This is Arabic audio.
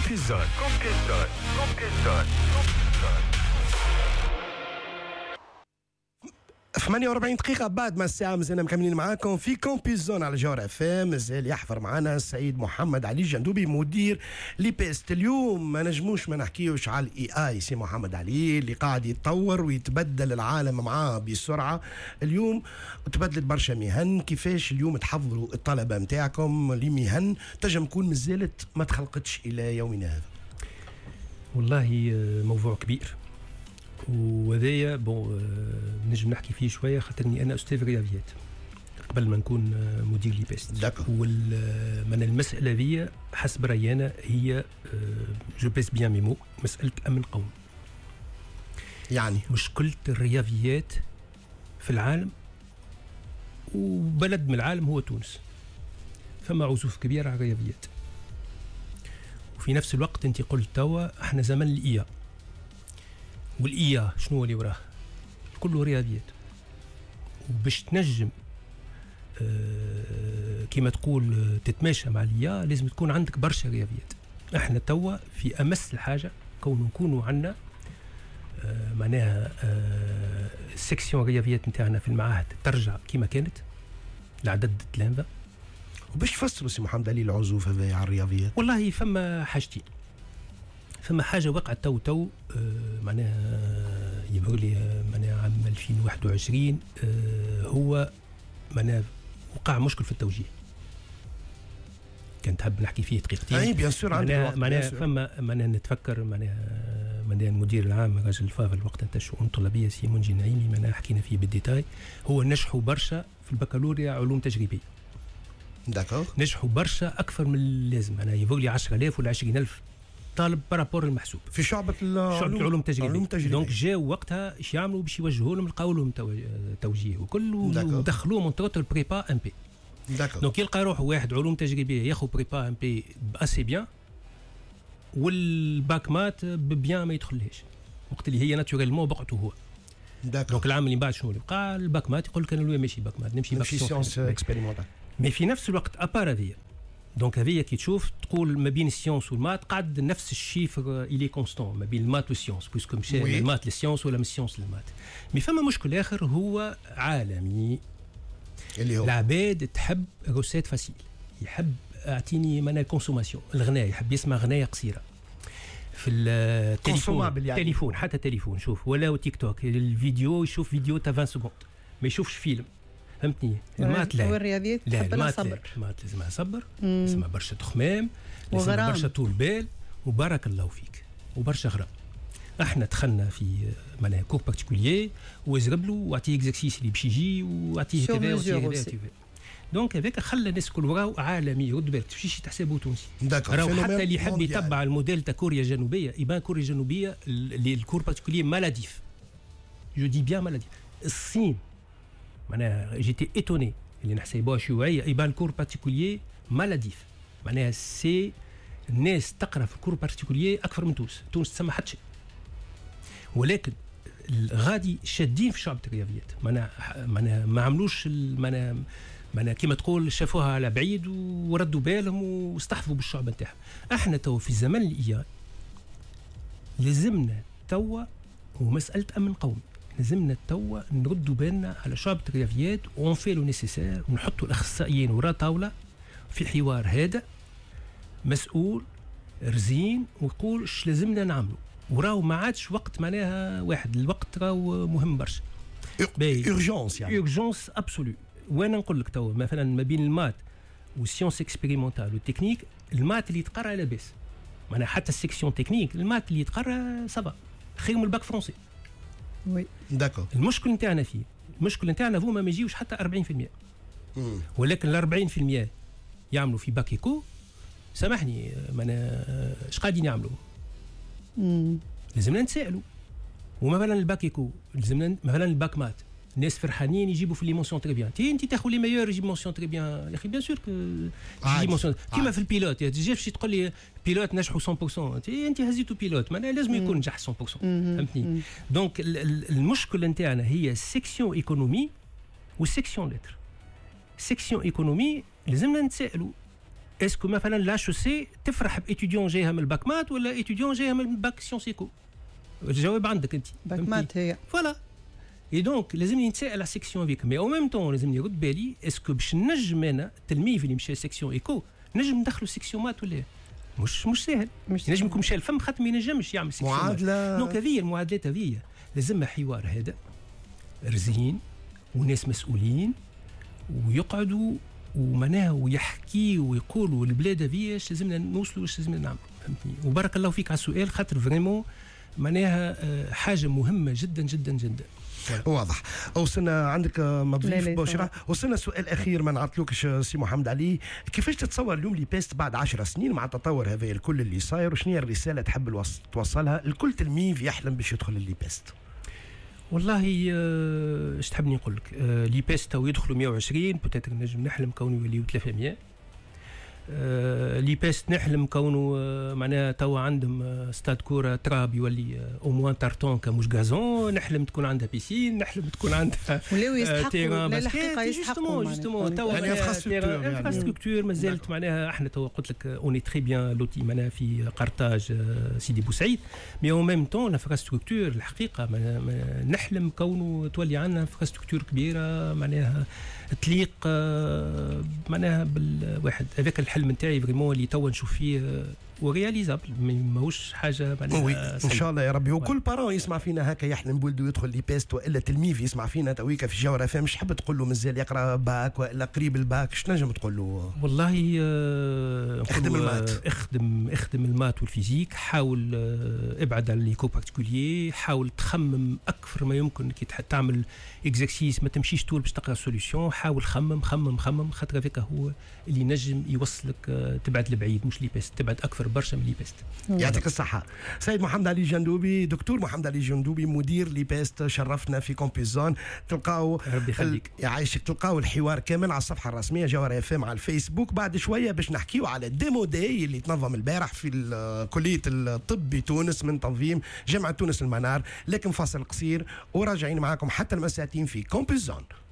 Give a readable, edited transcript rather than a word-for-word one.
كومبيزون. 48 دقيقة بعد ما الساعة مازلنا مكملين معاكم في كومبيزون على جوهر اف ام. مازال يحضر معنا السيد محمد علي الجندوبي مدير لي بيست. اليوم ما نجموش ما نحكيوش على الاي اي. سي محمد علي اللي قاعد يتطور ويتبدل العالم معاه بسرعة. اليوم تبدلت برشا مهن. كيفاش اليوم تحضروا الطلبة نتاعكم لمهن تنجم تكون مازالت ما تخلقتش إلى يومنا هذا؟ والله موضوع كبير وهذايا نجم نحكي فيه شويه خاطرني انا استاذ رياضيات قبل ما نكون مدير لي بيست. من المساله ذي حسب رايي انا هي جو بيس بيان ميمو مساله امن قومي. يعني مشكله الرياضيات في العالم وبلد من العالم هو تونس، فما عزوف كبير على الرياضيات. وفي نفس الوقت انت قلت توا احنا زمن الايا، والإيا شنو اللي وراه؟ كله رياضيات. وباش تنجم كما تقول تتماشى مع الإيا لازم تكون عندك برشا رياضيات. احنا توا في أمس الحاجة كون نكونوا عندنا معناها السكسيون رياضيات نتاعنا في المعاهد ترجع كما كانت العدد تلامذة. وباش تفسروا سي محمد علي العزوف هذا على الرياضيات؟ والله فما حاجتين. فما حاجه وقعت تو معناها يظهر لي معناها عام 2021 هو معناها وقع مشكل في التوجيه. كنت حاب نحكي فيه دقيقتين. اي بيان سور معناها فما معناها نتفكر معناها المدير العام الراجل الفاضل وقت نتاع الشؤون الطلابيه سي منجي نعيمي معناها حكينا فيه بالديتاي. هو نجحوا برشا في البكالوريا علوم تجريبيه. داكور. نجحوا برشا اكثر من اللازم. معناها يظهر لي 10,000 ولا 20,000 طالب بارابور المحسوب في شعبة العلوم التجريبية. دونك جاو وقتها ايش يعملوا باش يوجهوا لهم لقاو لهم توجيه وكل ودخلوهم انتر بريبا ام بي. دونك يلقى روحه واحد علوم تجريبيه ياخذ بريبا ام بي اسي بيان والباك مات ببيان ما يدخلهاش وقت اللي هي ناتوريلمون بقعته هو. دونك العام اللي بعد شنو اللي بقى الباك مات يقول لك انا لوين ماشي باك مات نمشي سيونس اكسبيريمونتال. مي في نفس الوقت ابار هذيا دونك هذيا كي تشوف تقول ما بين السيونس والمات قاعد نفس الشيفر إلي كونستون ما بين المات والسيونس بويسكو مشى من المات للسيونس ولا من السيونس للمات. مي فما مشكل آخر هو عالمي اللي هو العباد تحب روسيت فاسيل. يحب اعطيني معناها الكونسوماسيون الغناء يحب يسمع غناية قصيرة في التليفون حتى تليفون شوف ولا تيك توك الفيديو يشوف فيديو تاع 20 سكوند ما يشوفش فيلم. فهمتني؟ المات لا. والرياضيات تحب لها صبر. المات لازمها صبر، لازمها برشا تخمام، لازمها برشا طول بال وبارك الله فيك وبرشا غرام. احنا دخلنا في معناها كور بارتيكولير ويزرب له واعطيه اكزرسيس اللي باش يجي واعطيه كذا واعطيه كذا. دونك هذاك خلى الناس الكل وراه عالمي. رد بالك تمشيش تحسبه تونسي. راهو حتى اللي يحب يتبع الموديل تاع كوريا الجنوبيه يبان كوريا الجنوبيه اللي الكور بارتيكولير مالاديف. جو دي بيان مالاديف. الصين معناها جيتي ايتوني اللي نحسبوها شيوعيه يبان الكور بارتيكولير مالاديف. معناها سي الناس تقرا في الكور بارتيكولير اكثر من تونس. تونس تسمى حتى شيء ولكن غادي شادين في شعب الرياضيات. معناها ما عملوش معناها كما تقول شافوها على بعيد وردوا بالهم واستحفظوا بالشعب نتاعهم. احنا تو في زمن الاي لازمنا توا ومساله امن قومي. لازمنا توا نردوا بالنا على شعب الرياضيات ونفي لو نيسيسير ونحطوا الاخصائيين ورا طاوله في حوار هذا مسؤول رزين ويقول اش لازمنا نعملوا. وراو ما عادش وقت معناها واحد الوقت راهو مهم برشا. اورجونس يعني اورجونس ابسولو. وانا نقول لك توا مثلا ما بين المات والسيونس اكسبيريمونتال والتكنيك المات اللي يتقرا لاباس. معناها حتى السيكسيون تكنيك المات اللي يتقرا صبا خير من الباك فرونسي. وي داكور. المشكل نتاعنا فيه المشكل نتاعنا هما ما يجيوش حتى 40%. ولكن ال 40% يعملوا في باك ايكو. سامحني معناها اش قاعدين يعملوا؟ لازمنا نتسائلوا. ومثلا الباك ايكو لازمنا مثلا الباك مات الناس فرحانين يجيبوا في لي مونسيون تري بيان. انت تاخذ لي ميور يجيب مونسيون تري بيان يا اخي بيان سور يجيب مونسيون كيما في البيلوت. تجيش تقول لي بيلوت نجحوا 100% انت هزيتو بيلوت معناها لازم يكون نجح 100%. فهمتني؟ دونك المشكل نتاعنا هي السيكسيون ايكونومي والسيكسيون لتر. سيكسيون ايكونومي لازمنا نتسائلوا اسكو مثلا لا شوسي تفرح بإتيديون جايها من الباك مات ولا إتيديون جايها من الباك سيونس ايكو؟ الجواب عندك انت. باك مات هي. فوالا. اي دونك لازمني نتسائل على سيكسيون افيك، مي او ميم طون لازمني نرد بالي اسكو باش نجم انا التلميذ اللي مشى سيكسيون ايكو نجم ندخلو سيكسيون مات ولا مش ساهل. نجم يكون مشى الفم خاطر ما ينجمش يعمل سيكسيون معادله. دونك هذه المعادلات هذه لازمها حوار هذا رزين وناس مسؤولين ويقعدوا ومعناها ويحكي ويقولوا البلاد هذه ايش لازمنا نوصلوا واش لازمنا نعملوا، فهمتني؟ وبارك الله فيك على السؤال خاطر فريمون معناها حاجه مهمه جدا جدا جدا. واضح. وصلنا عندك مضيف بشرى، وصلنا سؤال اخير ما نعطلوكش سي محمد علي، كيفاش تتصور اليوم لي بيست بعد 10 سنين مع التطور هذا الكل اللي صاير، وشنو هي الرساله تحب توصلها لكل تلميذ يحلم باش يدخل اللي بيست؟ والله ايش تحبني نقول لك، لي بيست تو يدخلوا 120 بوتيتر نجم نحلم كونه يوليو 300. لي بيست نحلم كونه معناها توا عندهم استاد كوره تراب يولي او موان تارتون كمش غازون، نحلم تكون عندها بيسين، نحلم تكون عندها ولاو يستحقوا الحقيقه يستحقوا جوستومون توا يعني انفراستركتور مازالت معناها احنا توا قلت لك اوني تري بيان لوتي معناها في قرطاج سيدي بوسعيد، مي او ميم طون الانفراستركتور الحقيقه نحلم كونه تولي عندنا انفراستركتور كبيره معناها تليق معناها بالواحد. هذاك الحلم نتاعي فريمون اللي توا نشوف فيه ورياليزابل، ماهوش حاجه معناها ان شاء الله يا ربي. وكل بارون يسمع فينا هكا يحلم بولده يدخل لي بيست، والا تلميذ يسمع فينا تويكا في جوهر FM، مش حاب تقول له مازال يقرا باك والا قريب الباك، اش نجم تقول له؟ والله اخدم المات، اخدم المات والفيزيك، حاول ابعد عن لي كو بارتيكولير، حاول تخمم اكثر ما يمكن كي تعمل اكزرسيس، ما تمشيش طول باش تلقى سوليوشن، حاول خمم خاطر هذاك هو اللي نجم يوصلك تبعد لبعيد، مش لي بيست تبعد اكثر برشا من لي بيست. يعطيك الصحة سيد محمد علي جندوبي، دكتور محمد علي جندوبي مدير لي بيست، شرفنا في كومبيزون. تلقاو ربي يخليك يعيشك، تلقاو الحوار كامل على الصفحة الرسمية جوهر FM على الفيسبوك. بعد شوية باش نحكيو على الديمو داي اللي تنظم البارح في كلية الطب بتونس من تنظيم جامعة تونس المنار، لكن فاصل قصير وراجعين معاكم حتى المساء في كومبيزون.